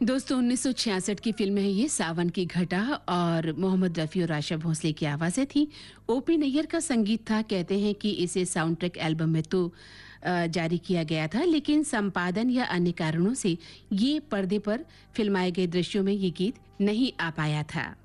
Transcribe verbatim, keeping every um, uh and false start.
दोस्तों उन्नीस सौ छियासठ की फिल्म है ये सावन की घटा और मोहम्मद रफ़ी और आशा भोसले की आवाज़ें थी। ओपी नैयर का संगीत था। कहते हैं कि इसे साउंड ट्रैक एल्बम में तो अ, जारी किया गया था, लेकिन संपादन या अन्य कारणों से ये पर्दे पर फिल्माए गए दृश्यों में ये गीत नहीं आ पाया था।